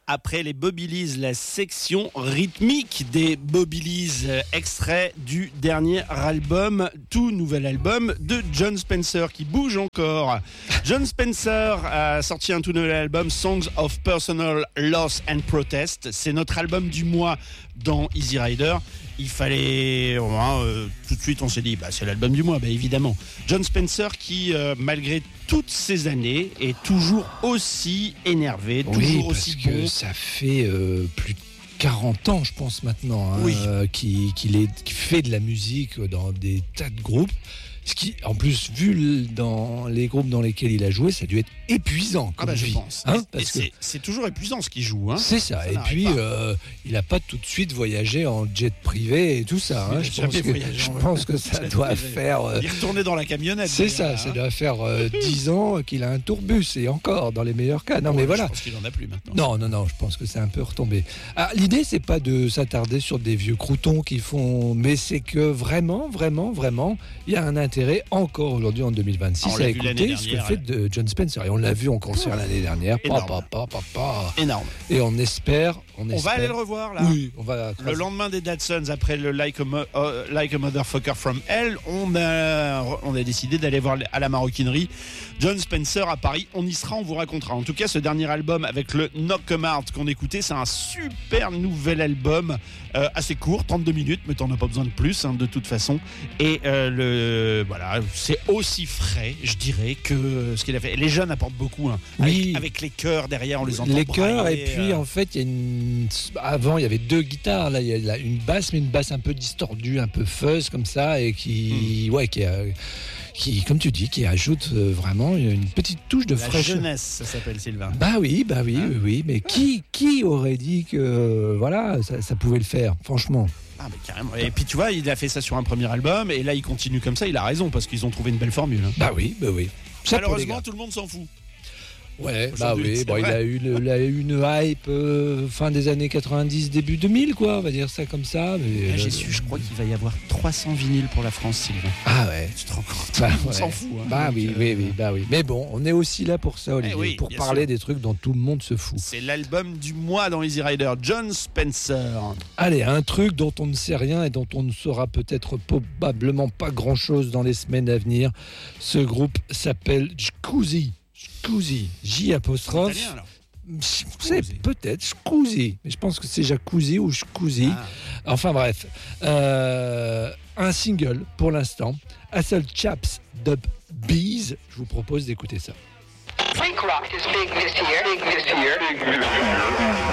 après les Bobilees, la section rythmique des Bobilees, extrait du dernier album, tout nouvel album de Jon Spencer qui bouge encore. Jon Spencer a sorti un tout nouvel album, Songs of Personal Loss and Protest. C'est notre album du mois dans Easy Rider. Il fallait, tout de suite on s'est dit, c'est l'album du mois, évidemment. Jon Spencer qui, malgré toutes ces années, est toujours aussi énervé, toujours aussi bon. Que ça fait plus de 40 ans, je pense maintenant, qu'il fait de la musique dans des tas de groupes. Ce qui, en plus, vu dans les groupes dans lesquels il a joué, ça a dû être épuisant. Je pense. Parce que c'est toujours épuisant ce qu'il joue. C'est ça. Et puis, il n'a pas tout de suite voyagé en jet privé et tout ça. Je pense que ça doit faire. Il est retourné dans la camionnette. C'est ça. Ça doit faire 10 ans qu'il a un tourbus et encore dans les meilleurs cas. Non, mais voilà. Je pense qu'il n'en a plus maintenant. Non. Je pense que c'est un peu retombé. L'idée, c'est pas de s'attarder sur des vieux croutons qui font, mais c'est que vraiment, il y a un intérêt encore aujourd'hui en 2026 à écouter ce que fait de Jon Spencer. Et on l'a vu en concert l'année dernière. Énorme. Et on espère. On va aller le revoir là. Oui, on va. Le lendemain des Datsuns, après le Like a Motherfucker from Hell, on a décidé d'aller voir à la maroquinerie Jon Spencer à Paris. On y sera, on vous racontera. En tout cas, ce dernier album avec le Knock 'Em Out qu'on écoutait, c'est un super nouvel album, assez court, 32 minutes, mais t'en as pas besoin de plus, de toute façon. Et c'est aussi frais, je dirais, que ce qu'il a fait. Les jeunes apportent beaucoup, avec les chœurs derrière, on les entend. Les chœurs, et puis en fait, avant il y avait deux guitares, là il y a une basse, mais une basse un peu distordue, un peu fuzz comme ça, et qui comme tu dis, qui ajoute vraiment une petite touche de fraîcheur. La jeunesse, ça s'appelle, Sylvain. Oui, mais qui aurait dit que ça pouvait le faire, franchement. Mais carrément. Et puis tu vois, il a fait ça sur un premier album, et là il continue comme ça, il a raison, parce qu'ils ont trouvé une belle formule. Oui. Malheureusement, tout le monde s'en fout. Ouais, il a eu une hype fin des années 90, début 2000, quoi, on va dire ça comme ça. Mais je crois qu'il va y avoir 300 vinyles pour la France, Sylvain. Ah ouais. Tu te rends compte? On s'en fout. Oui. Mais bon, on est aussi là pour ça, Olivier, pour parler des trucs dont tout le monde se fout. C'est l'album du mois dans Easy Rider, Jon Spencer. Allez, un truc dont on ne sait rien et dont on ne saura peut-être probablement pas grand-chose dans les semaines à venir. Ce groupe s'appelle Scusi. J apostrophe. C'est peut-être Scusi, mais je pense que c'est Jacuzzi ou Scusi. Enfin bref, un single pour l'instant. Hustle Chaps Dub Bees. Je vous propose d'écouter ça. Punk rock is big this year.